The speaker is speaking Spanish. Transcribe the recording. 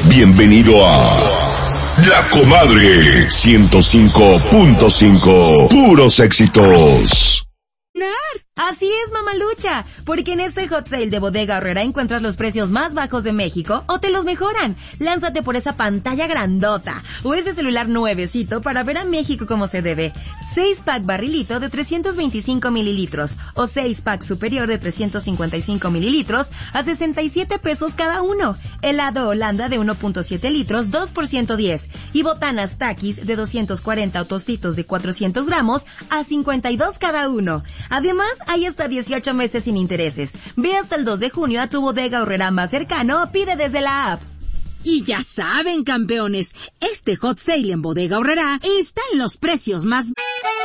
Bienvenido a La Comadre 105.5. Puros éxitos. Así es, mamalucha, porque en este Hot Sale de Bodega Aurrera encuentras los precios más bajos de México o te los mejoran. Lánzate por esa pantalla grandota o ese celular nuevecito para ver a México como se debe. 6-pack barrilito de 325 mililitros o 6-pack superior de 355 mililitros a 67 pesos cada uno. Helado Holanda de 1.7 litros, 2 por 110. Y botanas Takis de 240 o tostitos de 400 gramos a 52 cada uno. Además, hay hasta 18 meses sin intereses. Ve hasta el 2 de junio a tu Bodega Aurrera más cercano o pide desde la app. Y ya saben, campeones, este Hot Sale en Bodega Aurrera está en los precios más